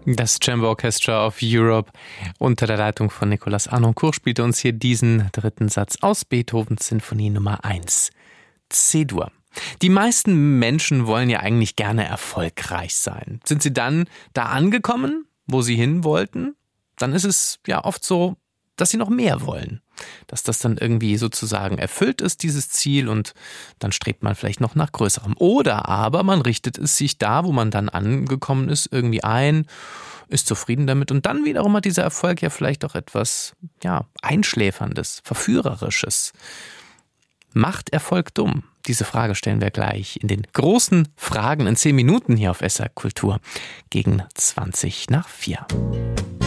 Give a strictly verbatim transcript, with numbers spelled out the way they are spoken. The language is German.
Das Chamber Orchestra of Europe unter der Leitung von Nicolas Harnoncourt spielte uns hier diesen dritten Satz aus Beethovens Sinfonie Nummer eins, C-Dur. Die meisten Menschen wollen ja eigentlich gerne erfolgreich sein. Sind sie dann da angekommen, wo sie hin wollten? Dann ist es ja oft so, dass sie noch mehr wollen. Dass das dann irgendwie sozusagen erfüllt ist, dieses Ziel, und dann strebt man vielleicht noch nach Größerem. Oder aber man richtet es sich da, wo man dann angekommen ist, irgendwie ein, ist zufrieden damit, und dann wiederum hat dieser Erfolg ja vielleicht auch etwas, ja, Einschläferndes, Verführerisches. Macht Erfolg dumm? Diese Frage stellen wir gleich in den großen Fragen in zehn Minuten hier auf S R Kultur gegen zwanzig nach vier.